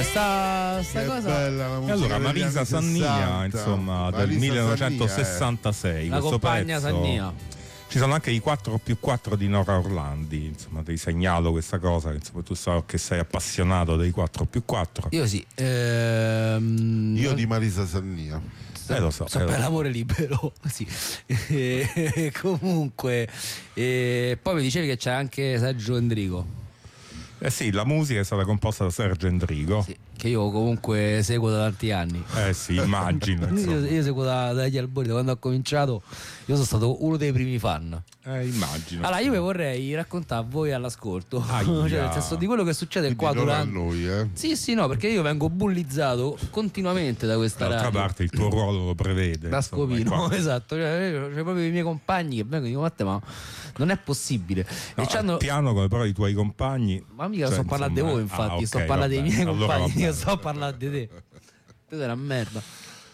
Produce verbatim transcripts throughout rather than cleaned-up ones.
comunque sta, sta che cosa bella la E musica allora degli Marisa anni Sannia, sessanta. insomma, del Marisa millenovecentosessantasei. la questo compagna pezzo. Sannia. Ci sono anche i quattro più quattro di Nora Orlandi, insomma, ti segnalo questa cosa, insomma, tu so che sei appassionato dei quattro più quattro. Io sì. Ehm, Io di Marisa Sannia. Eh, lo so, so eh, lo per so. l'amore libero, sì. E, comunque, e poi mi dicevi che c'è anche Sergio Endrigo. Eh sì, la musica è stata composta da Sergio Endrigo. Sì, che io comunque seguo da tanti anni. Eh sì, immagino. Io, insomma. io seguo da- dagli albori, da quando ho cominciato, io sono stato uno dei primi fan. Eh, immagino. Allora, io vi vorrei raccontare a voi all'ascolto, Aia. cioè nel senso di quello che succede Quindi qua non a durante. noi, eh. Sì, sì, no, perché io vengo bullizzato continuamente da questa D'altra radio. parte il tuo ruolo lo prevede. Da insomma, scopino, qua- esatto. Cioè, c'è proprio i miei compagni che vengono e dicono: Matte, ma non è possibile. No, e c'hanno... al piano come però i tuoi compagni. Ma mica cioè, sto parlando di insomma, voi, infatti, ah, sto ok, parlando va dei miei bene. Allora compagni, va bene. io sto parlando di te. Tu sei una merda.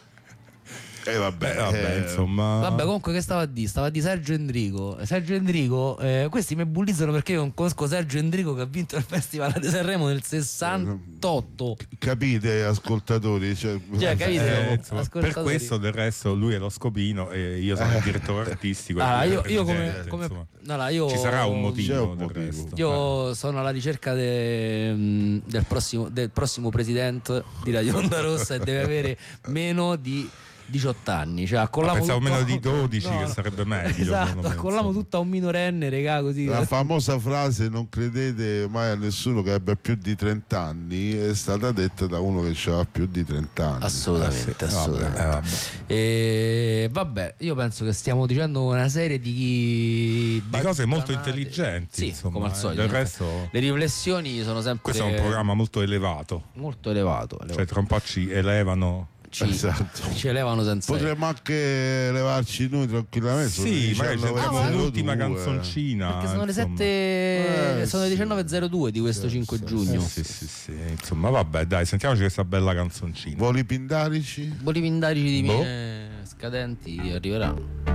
E eh, vabbè, Beh, vabbè, eh, insomma. Vabbè, comunque che stava a dire? Stava a di Sergio Endrigo. Sergio Endrigo, eh, questi mi bullizzano perché io non conosco Sergio Endrigo che ha vinto il Festival di Sanremo nel sessantotto. capite ascoltatori, cioè, Cioè, capite? Eh, insomma, per Ascoltatori. questo del resto lui è lo Scopino e io sono il direttore artistico. Ah, e io, io come, presidente, come insomma. no, no, io, Ci sarà un C'è motivo un del motivo. resto. Io sono alla ricerca de- mh, del, prossimo, del prossimo presidente di Radio Onda Rossa e deve avere meno di diciotto anni. Cioè, accolliamo Ah, pensavo tutto- meno di dodici, No, che no. sarebbe meglio, Esatto, secondo me, accolliamo insomma. tutta a un minorenne, regà, così. la famosa frase non credete mai a nessuno che abbia più di trenta anni è stata detta da uno che aveva più di trenta anni. Assolutamente, Eh sì, assolutamente. vabbè, eh, vabbè. E vabbè, io penso che stiamo dicendo una serie di Di cose molto baggianate. intelligenti, sì, insomma, come al eh. solito. Del resto, le riflessioni sono sempre questo è un programma molto elevato, molto elevato, cioè tra un po' ci elevano. ci, Esatto. ci elevano senza Potremmo anche levarci noi tranquillamente. Sì, magari sentiamo Ah, l'ultima due. canzoncina. perché sono le insomma. sette Eh, sono le sì. diciannove e zero due di questo Sì, cinque sì, giugno. Eh, sì, sì, sì, insomma, vabbè, dai, sentiamoci questa bella canzoncina. Voli pindarici? Voli pindarici di Boh. mie scadenti arriveranno.